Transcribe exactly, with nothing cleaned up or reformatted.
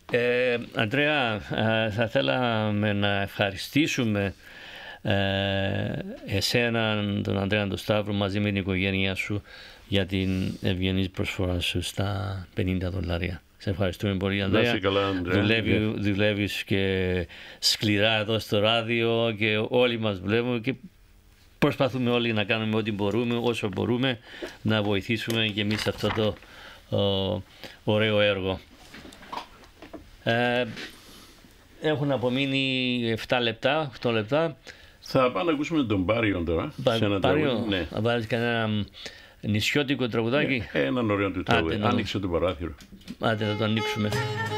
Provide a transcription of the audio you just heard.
Ε, Αντρέα, ε, θα θέλαμε να ευχαριστήσουμε ε, εσένα, τον Ανδρέα τον Σταύρο, μαζί με την οικογένειά σου για την ευγενή προσφορά σου στα πενήντα δολάρια. Σε ευχαριστούμε πολύ, Ανδρέα. Να καλά, Ανδρέα. Δουλεύει, δουλεύεις και σκληρά εδώ στο ράδιο και όλοι μας βλέπουμε και προσπαθούμε όλοι να κάνουμε ό,τι μπορούμε, όσο μπορούμε, να βοηθήσουμε και εμείς αυτό το ο, ωραίο έργο. Ε, έχουν απομείνει επτά λεπτά, οκτώ λεπτά. Θα πάμε να ακούσουμε τον Πάριο τώρα. Πα, σε ένα Πάριο, τραγούδι. Ναι. θα βάλεις κανένα νησιώτικο τραγουδάκι. Ε, έναν ωραίο του τραγούδι. Άντε, Άνοιξε το παράθυρο. Άντε, θα το ανοίξουμε.